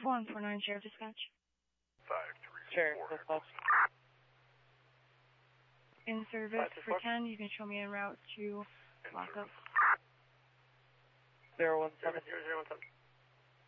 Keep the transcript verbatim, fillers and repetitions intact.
one four nine Sheriff Dispatch. five three Sheriff four. Dispatch. In service for ten, you can show me en route to lockup. Zero one seven. Zero zero one seven.